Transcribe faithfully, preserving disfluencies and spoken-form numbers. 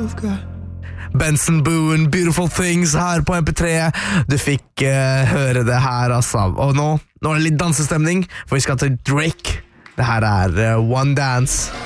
of God. Benson Boone, Beautiful Things her på M P tre. Du fikk uh, høre det her, altså. Og nå, nå er det litt dansestemning, for vi skal til Drake. Det her er uh, One Dance.